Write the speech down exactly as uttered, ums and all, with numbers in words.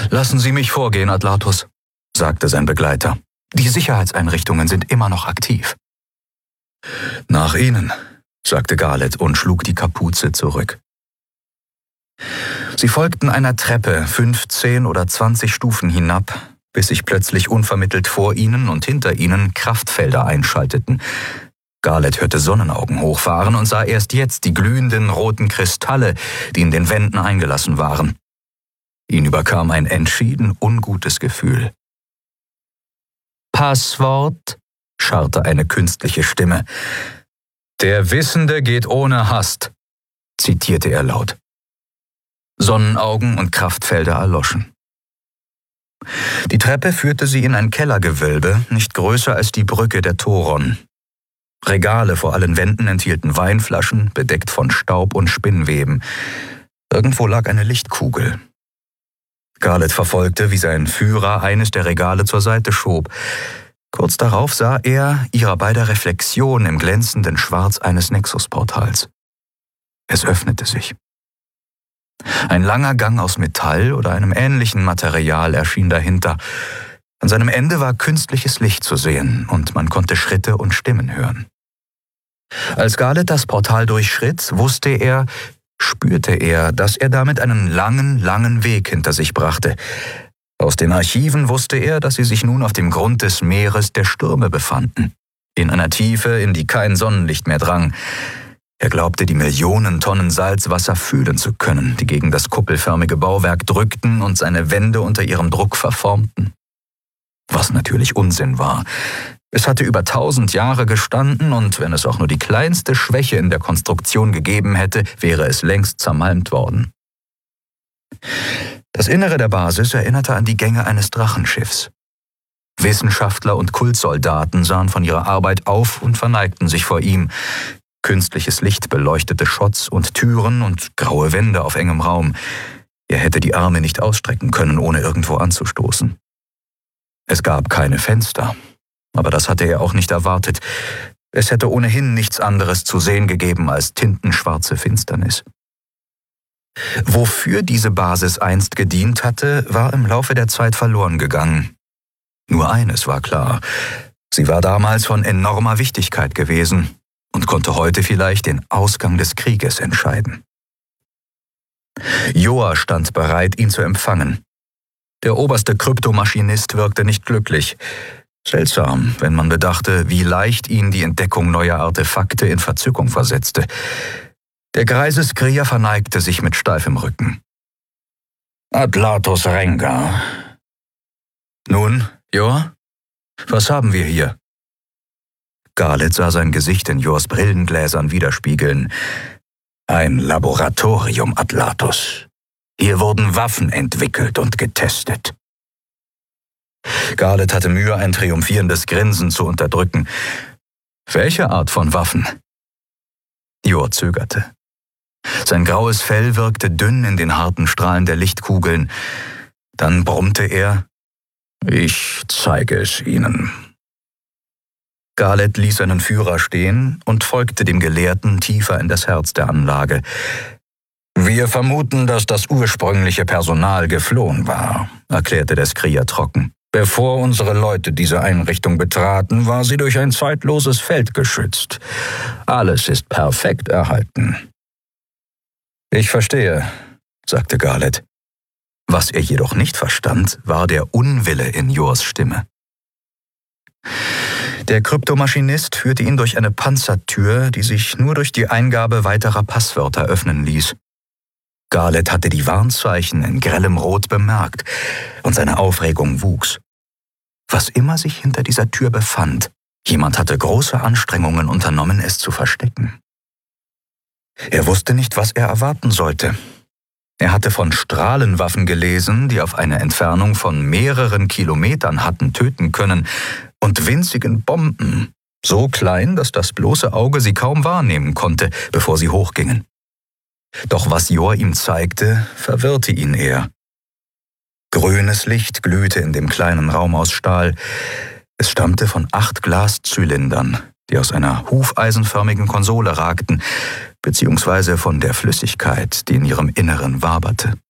»Lassen Sie mich vorgehen, Atlatus«, sagte sein Begleiter. »Die Sicherheitseinrichtungen sind immer noch aktiv.« »Nach Ihnen«, sagte Garleth und schlug die Kapuze zurück. Sie folgten einer Treppe fünfzehn oder zwanzig Stufen hinab, bis sich plötzlich unvermittelt vor ihnen und hinter ihnen Kraftfelder einschalteten. Garleth hörte Sonnenaugen hochfahren und sah erst jetzt die glühenden roten Kristalle, die in den Wänden eingelassen waren. Ihn überkam ein entschieden ungutes Gefühl. »Passwort?« scharrte eine künstliche Stimme. »Der Wissende geht ohne Hast«, zitierte er laut. Sonnenaugen und Kraftfelder erloschen. Die Treppe führte sie in ein Kellergewölbe, nicht größer als die Brücke der Toron. Regale vor allen Wänden enthielten Weinflaschen, bedeckt von Staub und Spinnweben. Irgendwo lag eine Lichtkugel. Garleth verfolgte, wie sein Führer eines der Regale zur Seite schob. Kurz darauf sah er ihrer beider Reflexion im glänzenden Schwarz eines Nexusportals. Es öffnete sich. Ein langer Gang aus Metall oder einem ähnlichen Material erschien dahinter. An seinem Ende war künstliches Licht zu sehen und man konnte Schritte und Stimmen hören. Als Garleth das Portal durchschritt, wusste er, spürte er, dass er damit einen langen, langen Weg hinter sich brachte. Aus den Archiven wusste er, dass sie sich nun auf dem Grund des Meeres der Stürme befanden, in einer Tiefe, in die kein Sonnenlicht mehr drang. Er glaubte, die Millionen Tonnen Salzwasser fühlen zu können, die gegen das kuppelförmige Bauwerk drückten und seine Wände unter ihrem Druck verformten. Was natürlich Unsinn war. Es hatte über tausend Jahre gestanden und wenn es auch nur die kleinste Schwäche in der Konstruktion gegeben hätte, wäre es längst zermalmt worden. Das Innere der Basis erinnerte an die Gänge eines Drachenschiffs. Wissenschaftler und Kultsoldaten sahen von ihrer Arbeit auf und verneigten sich vor ihm. Künstliches Licht beleuchtete Schotts und Türen und graue Wände auf engem Raum. Er hätte die Arme nicht ausstrecken können, ohne irgendwo anzustoßen. Es gab keine Fenster, aber das hatte er auch nicht erwartet. Es hätte ohnehin nichts anderes zu sehen gegeben als tintenschwarze Finsternis. Wofür diese Basis einst gedient hatte, war im Laufe der Zeit verloren gegangen. Nur eines war klar: Sie war damals von enormer Wichtigkeit gewesen und konnte heute vielleicht den Ausgang des Krieges entscheiden. Joa stand bereit, ihn zu empfangen. Der oberste Kryptomaschinist wirkte nicht glücklich. Seltsam, wenn man bedachte, wie leicht ihn die Entdeckung neuer Artefakte in Verzückung versetzte. Der greise Skria verneigte sich mit steifem Rücken. »Atlatus Rengar.« »Nun, Joa, was haben wir hier?« Garleth sah sein Gesicht in Jors Brillengläsern widerspiegeln. »Ein Laboratorium, Atlatus. Hier wurden Waffen entwickelt und getestet.« Garleth hatte Mühe, ein triumphierendes Grinsen zu unterdrücken. »Welche Art von Waffen?« Jor zögerte. Sein graues Fell wirkte dünn in den harten Strahlen der Lichtkugeln. Dann brummte er: »Ich zeige es Ihnen.« Garleth ließ seinen Führer stehen und folgte dem Gelehrten tiefer in das Herz der Anlage. »Wir vermuten, dass das ursprüngliche Personal geflohen war«, erklärte der Skria trocken. »Bevor unsere Leute diese Einrichtung betraten, war sie durch ein zeitloses Feld geschützt. Alles ist perfekt erhalten.« »Ich verstehe«, sagte Garleth. Was er jedoch nicht verstand, war der Unwille in Jors Stimme. Der Kryptomaschinist führte ihn durch eine Panzertür, die sich nur durch die Eingabe weiterer Passwörter öffnen ließ. Garleth hatte die Warnzeichen in grellem Rot bemerkt und seine Aufregung wuchs. Was immer sich hinter dieser Tür befand, jemand hatte große Anstrengungen unternommen, es zu verstecken. Er wusste nicht, was er erwarten sollte. Er hatte von Strahlenwaffen gelesen, die auf eine Entfernung von mehreren Kilometern hatten töten können, und winzigen Bomben, so klein, dass das bloße Auge sie kaum wahrnehmen konnte, bevor sie hochgingen. Doch was Jor ihm zeigte, verwirrte ihn eher. Grünes Licht glühte in dem kleinen Raum aus Stahl. Es stammte von acht Glaszylindern, die aus einer hufeisenförmigen Konsole ragten, beziehungsweise von der Flüssigkeit, die in ihrem Inneren waberte.